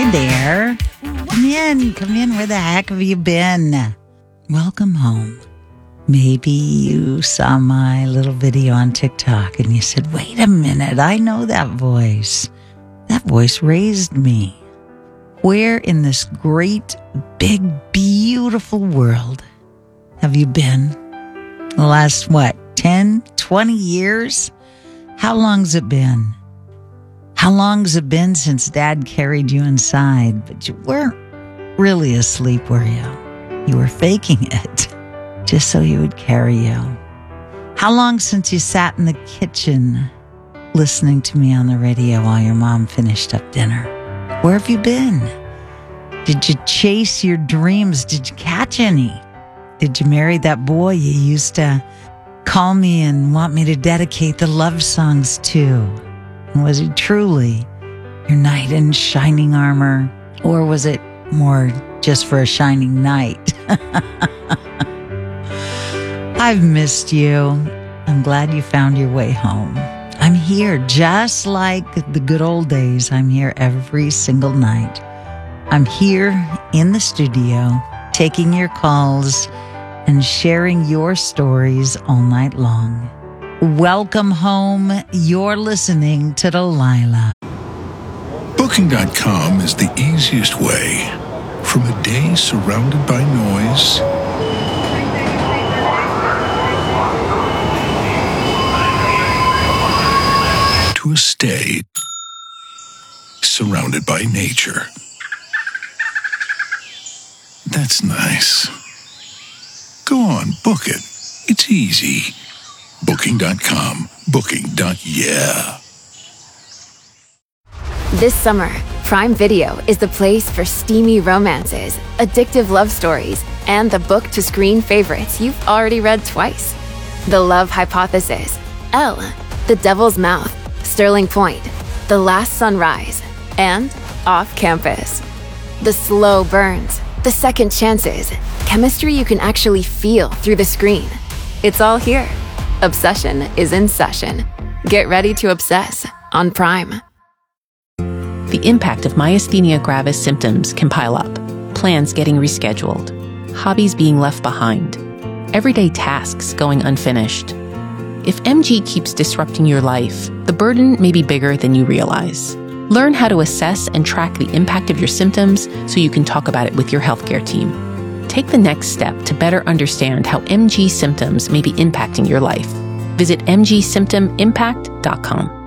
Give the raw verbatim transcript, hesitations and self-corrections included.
Hi there. Come in, come in. Where the heck have you been? Welcome home. Maybe you saw my little video on TikTok and you said, wait a minute, I know that voice. That voice raised me. Where in this great, big, beautiful world have you been? The last, what, ten, twenty years? How long's it been? How long's it been since Dad carried you inside, but you weren't really asleep, were you? You were faking it, just so he would carry you. How long since you sat in the kitchen listening to me on the radio while your mom finished up dinner? Where have you been? Did you chase your dreams? Did you catch any? Did you marry that boy you used to call me and want me to dedicate the love songs to? And was he truly your knight in shining armor? Or was it more just for a shining night? I've missed you. I'm glad you found your way home. I'm here just like the good old days. I'm here every single night. I'm here in the studio, taking your calls and sharing your stories all night long. Welcome home. You're listening to Delilah. Booking dot com is the easiest way from a day surrounded by noise to a stay surrounded by nature. That's nice. Go on, book it. It's easy. Booking dot com. Booking. Yeah. This summer, Prime Video is the place for steamy romances, addictive love stories, and the book-to-screen favorites you've already read twice. The Love Hypothesis, Elle, The Devil's Mouth, Sterling Point, The Last Sunrise, and Off Campus. The slow burns, the second chances, chemistry you can actually feel through the screen. It's all here. Obsession is in session. Get ready to obsess on Prime. The impact of myasthenia gravis symptoms can pile up. Plans getting rescheduled. Hobbies being left behind. Everyday tasks going unfinished. If M G keeps disrupting your life, the burden may be bigger than you realize. Learn how to assess and track the impact of your symptoms so you can talk about it with your healthcare team. Take the next step to better understand how M G symptoms may be impacting your life. Visit m g symptom impact dot com.